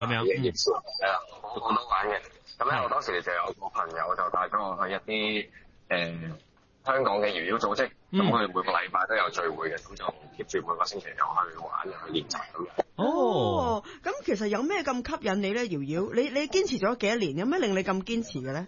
咁樣。 係啊，好多玩嘅。咁咧，我當時就有個朋友就帶咗我去一啲香港嘅搖搖組織，咁佢每個禮拜都有聚會嘅，咁就 keep 住每個星期又去玩又去練習咁樣。 哦，咁其實有咩咁吸引你咧？搖搖，你堅持咗幾多年？有咩令你咁堅持嘅咧？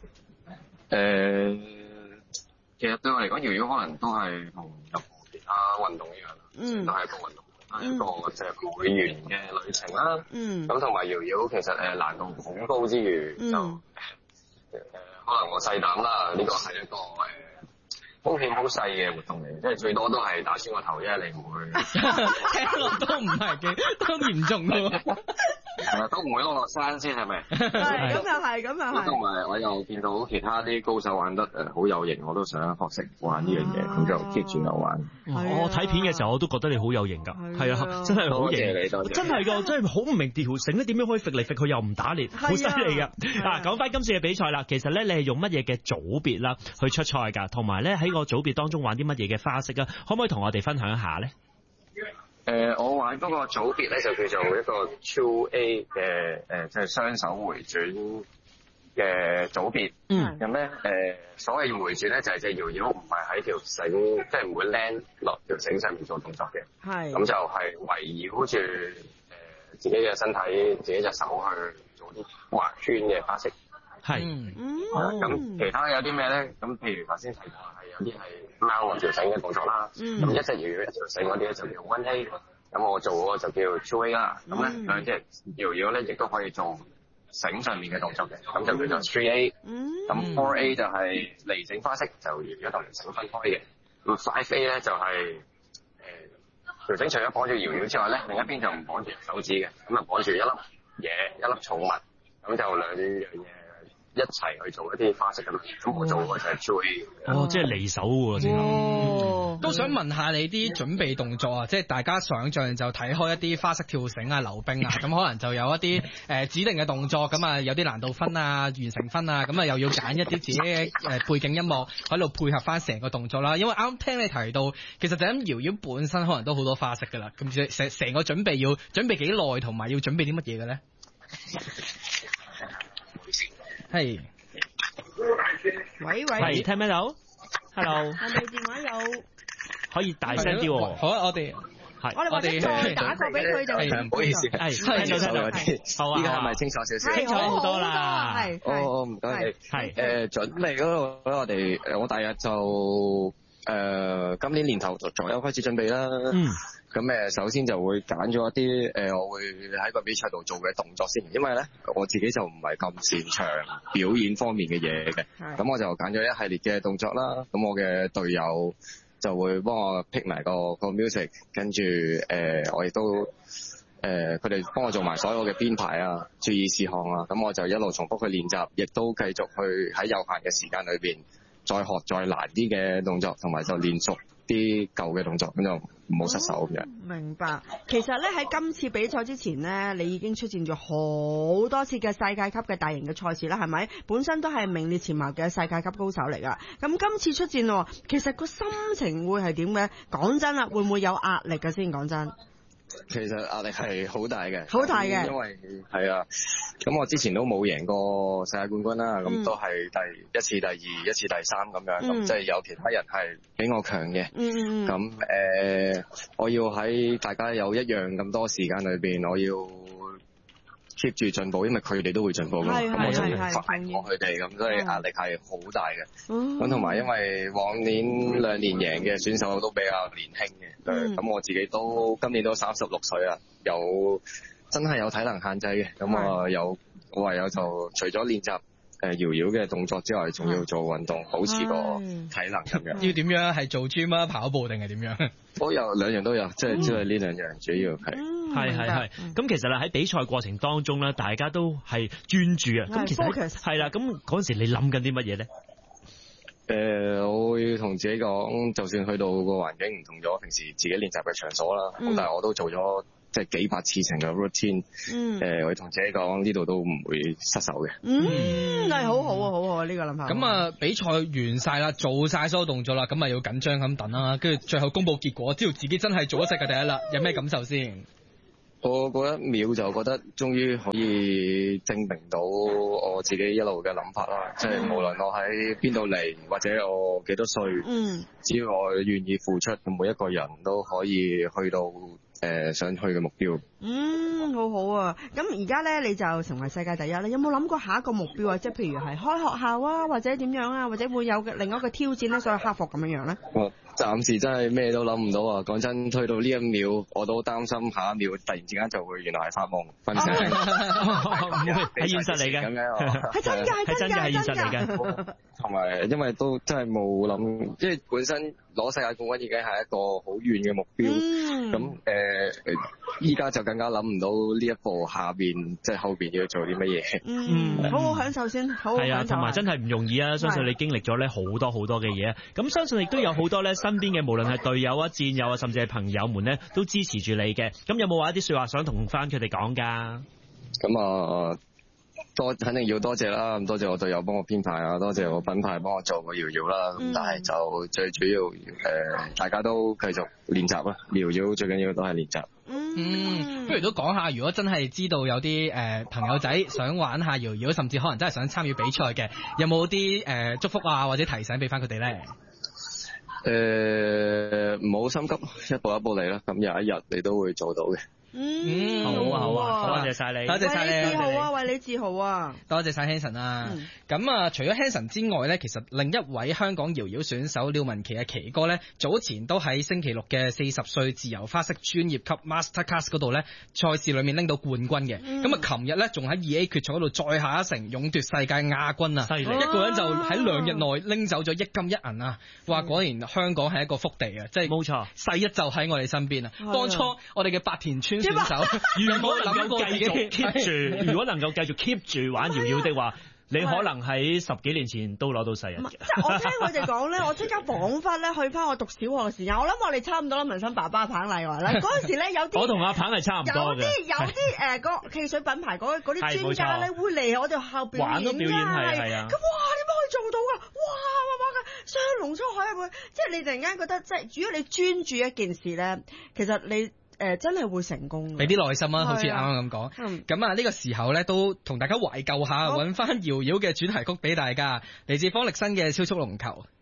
其實對我嚟講，搖搖可能都係同任何其他運動一樣，都係一個運動，係一個即係會員嘅旅程啦。咁同埋搖搖其實難度好高之餘，就可能我細膽啦，呢個係一個風險好細嘅活動嚟，即係最多都係打穿個頭啫，你唔會聽落都唔係幾都嚴重咯。 都唔會落山先係咪？ 係咁又係，咁又係。 同埋我又見到其他啲高手玩得好有型，我都想學識玩呢樣嘢，咁就 keep 住有玩。 我睇片嘅時候我都覺得你好有型㗎，係啊，真係好型，真係㗎，真係好唔明條繩咧點樣可以揈嚟揈去又唔打裂，好犀利㗎。嗱，講翻今次嘅比賽啦，其實咧你係用乜嘢嘅組別啦去出賽㗎，同埋咧喺個組別當中玩啲乜嘢嘅花式啊？可唔可以同我哋分享一下咧？ 我玩嗰個組別咧就叫做一個 2A 嘅即係雙手回轉嘅組別。咁咧所謂回轉咧就係隻搖搖唔係喺條繩，即係唔會 land 落條繩上面做動作嘅。係。咁就係圍繞住自己嘅身體、自己隻手去做啲畫圈嘅花式。係。咁其他有啲咩咧？咁譬如頭先提過係有啲係貓落條繩嘅動作啦。咁一隻搖搖一條繩嗰啲咧就叫 1A。咁我做嗰個就叫 2A 啦。咁咧兩隻搖搖咧亦都可以做繩上面嘅動作嘅，咁就叫做 3A。咁 4A 就係離繩花式，就搖搖同繩分開嘅。咁 5A 咧就係條繩除咗綁住搖搖之外咧，另一邊就唔綁住手指嘅，咁啊綁住一粒嘢，一粒寵物，咁就兩樣嘢一齊去做一啲花式咁。咁我做嘅就係 2A。 哦，即係離手喎，真係。 都想問下你啲準備動作啊，即係大家想象就睇開一啲花式跳繩啊、溜冰啊，咁可能就有一啲指定嘅動作，咁啊有啲難度分啊、完成分啊，咁啊又要揀一啲自己嘅背景音樂喺度配合翻成個動作啦。因為啱聽你提到，其實就咁搖搖本身可能都好多花式噶啦，咁成個準備要準備幾耐，同埋要準備啲乜嘢嘅咧？係， 喂， 係聽唔聽到 ？Hello， 係咪電話有？ 可以大聲啲喎。 好啊，我哋或者再打個俾佢就唔好意思， 聽到啲。好啊， 依家係咪清楚少少？ 清楚好多啦。 係，唔該你。係準備嗰度咧，我大約就今年年頭左右開始準備啦。咁首先就會揀咗一啲我會喺個比賽度做嘅動作先，因為咧我自己就唔係咁擅長表演方面嘅嘢嘅，咁我就揀咗一系列嘅動作啦。咁我嘅隊友就會幫我 pick 埋個 music， 跟住我亦都佢哋幫我做埋所有嘅編排啊、注意事項啊，咁我就一路重複去練習，亦都繼續去喺有限嘅時間裏邊再學再難啲嘅動作，同埋就練熟啲舊嘅動作，咁就唔好失手咁樣。 明白。其實咧喺今次比賽之前咧，你已經出戰咗好多次嘅世界級嘅大型嘅賽事啦，係咪？本身都係名列前茅嘅世界級高手嚟噶。咁今次出戰，其實個心情會係點嘅？講真啦，會唔會有壓力嘅先？講真。 其實壓力係好大嘅， 好大嘅， 因為係啊，咁我之前都冇贏過世界冠軍啦，咁都係第一次、第二、一次、第三咁樣，咁即係有其他人係比我強嘅，咁我要喺大家有一樣咁多時間裏邊，我要keep 住進步，因為佢哋都會進步㗎嘛，咁我就要快過佢哋，咁所以壓力係好大嘅。咁同埋因為往年2年贏嘅選手都比較年輕嘅，咁我自己都今年都36歲啦，真係有體能限制嘅，咁我唯有就除咗練習搖搖嘅動作之外，仲要做運動，保持個體能咁樣。 要點樣？係做 gym 啊、跑步定係點樣？ 都有兩樣都有，即係呢兩樣主要係。 係。咁其實啦喺比賽過程當中咧，大家都係專注啊。咁其實係啦，咁嗰陣時你諗緊啲乜嘢咧？ 我會同自己講，就算去到個環境唔同咗，平時自己練習嘅場所啦，咁但係我都做咗即係幾百次成嘅 routine。我會同自己講呢度都唔會失手嘅。 係好好啊，好好啊，呢個諗法。 咁啊，比賽完晒啦，做晒所有動作啦，咁啊要緊張咁等啦，跟住最後公布結果，知道自己真係做咗世界第一啦，有咩感受先？ 我嗰一秒就覺得終於可以證明到我自己一路嘅諗法啦，即係無論我喺邊度嚟或者我幾多歲，只要我願意付出，每一個人都可以去到想去嘅目標。 好好啊！咁而家咧你就成為世界第一咧，有冇諗過下一個目標啊？即係譬如係開學校啊，或者點樣啊，或者會有另一個挑戰咧，所以克服咁樣樣咧？ 我暫時真係咩都諗唔到啊！講真，推到呢一秒，我都擔心下一秒突然之間就會原來係發夢瞓醒， 係現實嚟嘅，咁樣係真嘅，係真嘅， 係現實嚟嘅。 同埋因為都真係冇諗，即係本身攞世界冠軍已經係一個好遠嘅目標，咁依家就更加諗唔到呢一步下邊即係後邊要做啲乜嘢。 好好享受先，好好享受。係啊， 同埋真係唔容易啊！相信你經歷咗咧好多好多嘅嘢，咁相信亦都有好多咧身邊嘅無論係隊友啊、戰友啊，甚至係朋友們咧都支持住你嘅。咁有冇話一啲說話想同翻佢哋講㗎？ 咁啊。肯定要多謝啦，咁多謝我隊友幫我編排啊，多謝我品牌幫我做個搖搖啦，但係就最主要大家都繼續練習啦，搖搖最緊要都係練習。 不如都講下，如果真係知道有啲朋友仔想玩下搖搖，甚至可能真係想參與比賽嘅，有冇啲祝福啊或者提醒俾翻佢哋咧？ 唔好心急，一步一步嚟啦，咁有一日你都會做到嘅。 好啊，多謝晒你， 多謝晒你，自豪啊，為你自豪啊！ 多謝晒 Hanson 啊！咁啊，除咗 Hanson 之外咧，其實另一位香港搖搖選手廖文琪嘅琪哥咧，早前都喺星期六嘅40歲自由花式專業級 Master Class 嗰度咧，賽事裏面拎到冠軍嘅。咁啊，琴日咧仲喺 2A 決賽嗰度再下一城，勇奪世界亞軍啊！犀利，一個人就喺2日內拎走咗1金1銀啊！話果然香港係一個福地啊！即係冇錯，世一就喺我哋身邊啊！當初我哋嘅白田村選手， 如果能夠繼續 keep 住，如果能夠繼續 keep 住玩搖搖的話，你可能喺10幾年前都攞到世人嘅。 即係我聽佢哋講咧，我即刻彷彿咧去翻我讀小學嘅時間，我諗我哋差唔多啦。文生爸爸彭麗華咧，嗰陣時咧有啲我同阿彭係差唔多嘅。 有啲個汽水品牌嗰啲專家咧會嚟我哋學校表演係啊。 咁哇，點解可以做到㗎？哇雙龍出海會，即係你突然間覺得，即係如果你專注一件事咧，其實你。真係會成功， 俾啲耐心啊！好似啱啱咁講。咁啊，呢個時候咧都同大家懷舊下，揾翻搖搖嘅主題曲俾大家，嚟自方力申嘅《超速龍球》。